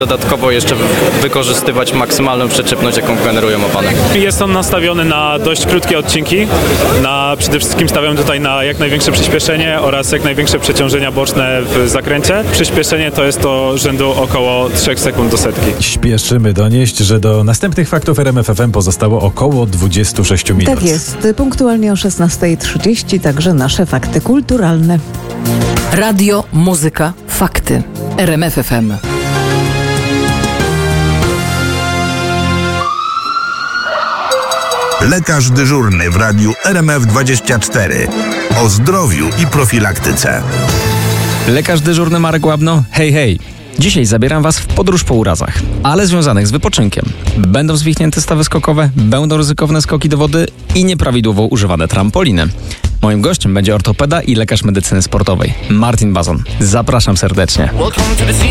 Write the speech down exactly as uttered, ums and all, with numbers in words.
Dodatkowo jeszcze wykorzystywać maksymalną przyczepność, jaką generują opony. Jest on nastawiony na dość krótkie odcinki. Na, przede wszystkim stawiam tutaj na jak największe przyspieszenie oraz jak największe przeciążenia boczne w zakręcie. Przyspieszenie to jest to rzędu około trzy sekund do setki. Śpieszymy donieść, że do następnych faktów R M F F M pozostało około dwadzieścia sześć minut. Tak jest. Punktualnie o szesnasta trzydzieści także nasze fakty kulturalne. Radio, muzyka, fakty. R M F F M. Lekarz dyżurny w radiu R M F dwadzieścia cztery. O zdrowiu i profilaktyce. Lekarz dyżurny Marek Łabno. Hej, hej. Dzisiaj zabieram Was w podróż po urazach, ale związanych z wypoczynkiem. Będą zwichnięte stawy skokowe, będą ryzykowne skoki do wody i nieprawidłowo używane trampoliny. Moim gościem będzie ortopeda i lekarz medycyny sportowej Martin Bazon. Zapraszam serdecznie.